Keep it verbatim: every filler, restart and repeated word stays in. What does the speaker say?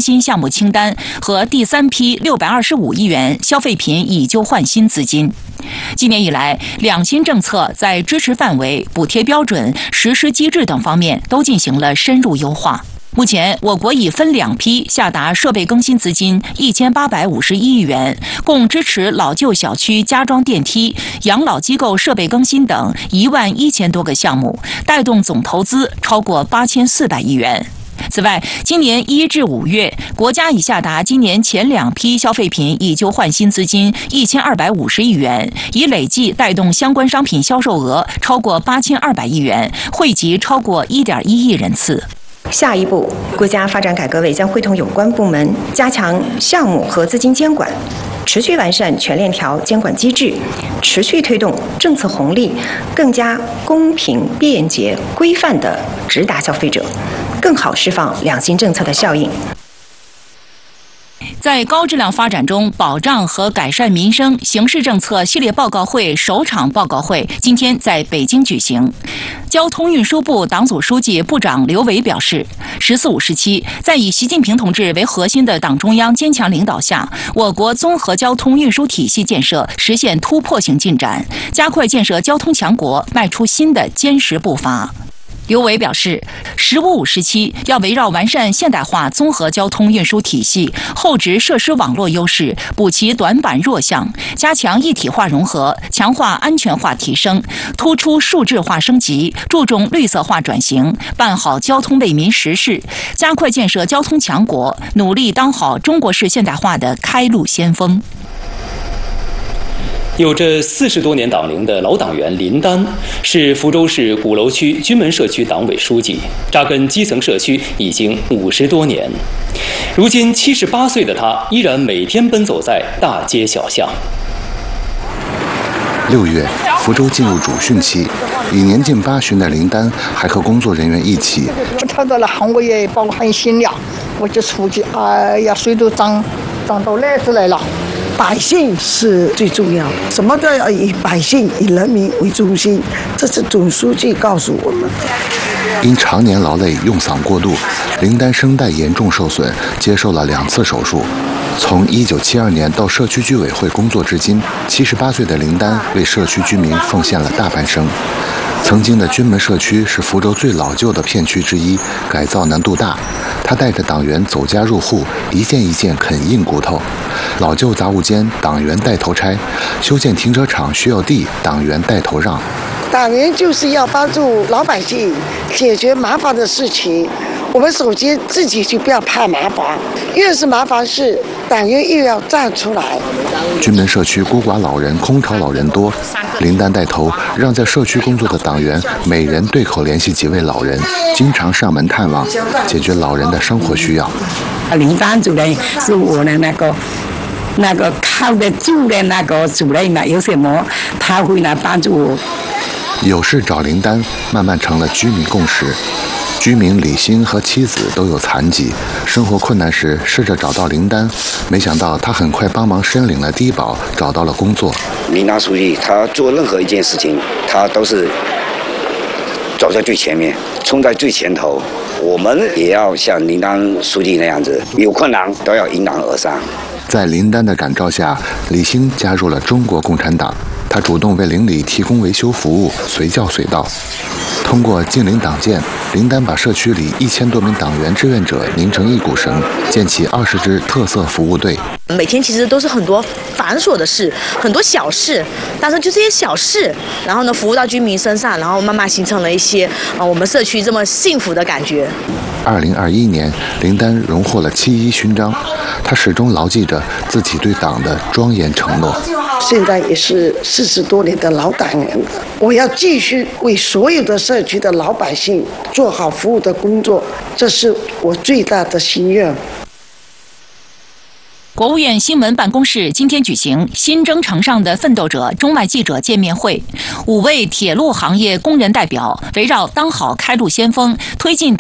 新项目清单和第三批六百二十五亿元消费品以旧换新资金。今年以来，两新政策在支持范围、补贴标准、实施机制等方面都进行了深入优化。目前，我国已分两批下达设备更新资金一千八百五十一亿元，共支持老旧小区加装电梯、养老机构设备更新等一万一千多个项目，带动总投资超过八千四百亿元。此外，今年一至五月，国家已下达今年前两批消费品以旧换新资金一千二百五十亿元，已累计带动相关商品销售额超过八千二百亿元，惠及超过一点一亿人次。 下一步，国家发展改革委将会同有关部门，加强项目和资金监管，持续完善全链条监管机制，持续推动政策红利更加公平、便捷、规范地直达消费者，更好释放两新政策的效应。 在高质量发展中保障和改善民生形势政策系列报告会首场报告会今天在北京举行。交通运输部党组书记、部长刘伟表示，十四五时期，在以习近平同志为核心的党中央坚强领导下，我国综合交通运输体系建设实现突破性进展，加快建设交通强国迈出新的坚实步伐。刘伟表示，十五五时期要围绕完善现代化综合交通运输体系、厚植设施网络优势，补齐短板弱项，加强一体化融合，强化安全化提升，突出数字化升级，注重绿色化转型，办好交通为民实事，加快建设交通强国，努力当好中国式现代化的开路先锋。 有着四十多年党龄的老党员林丹，是福州市鼓楼区军门社区党委书记，扎根基层社区已经五十多年。如今七十八岁的他，依然每天奔走在大街小巷。 六月，福州进入主汛期，已年近八旬的林丹还和工作人员一起。 我看到了行，我也把我很心凉，我就出去，哎呀，水都涨涨到奶子来了。百姓是最重要，什么都要以百姓、以人民为中心，这是总书记告诉我们。 因常年劳累、用嗓过度，林丹声带严重受损，接受了两次手术。从一九七二年到社区居委会工作至今，七十八岁的林丹为社区居民奉献了大半生。曾经的军门社区是福州最老旧的片区之一，改造难度大。他带着党员走家入户，一件一件啃硬骨头。老旧杂物间，党员带头拆；修建停车场需要地，党员带头让。 党员就是要帮助老百姓解决麻烦的事情。我们首先自己就不要怕麻烦，越是麻烦事，党员越要站出来。 军门社区孤寡老人、空巢老人多，林丹带头让在社区工作的党员每人对口联系几位老人，经常上门探望，解决老人的生活需要。 林丹主任是我的那个那个靠得住的那个主任嘛，有什么他会来帮助我。 有事找林丹，慢慢成了居民共识。居民李兴和妻子都有残疾，生活困难时试着找到林丹，没想到他很快帮忙申领了低保，找到了工作。 林丹书记他做任何一件事情，他都是走在最前面，冲在最前头。我们也要像林丹书记那样子，有困难都要迎难而上。 在林丹的感召下，李兴加入了中国共产党。他主动为邻里提供维修服务，随叫随到。通过近邻党建，林丹把社区里一千多名党员志愿者拧成一股绳，建起二十支特色服务队。 每天其实都是很多繁琐的事，很多小事，但是就这些小事，然后呢服务到居民身上，然后慢慢形成了一些啊我们社区这么幸福的感觉。 二零二一年，林丹荣获了七一勋章，他始终牢记着自己对党的庄严承诺。 现在也是四十多年的老党员了，我要继续为所有的社区的老百姓做好服务的工作，这是我最大的心愿。 国务院新闻办公室今天举行新征程上的奋斗者中外记者见面会，五位铁路行业工人代表围绕当好开路先锋，推进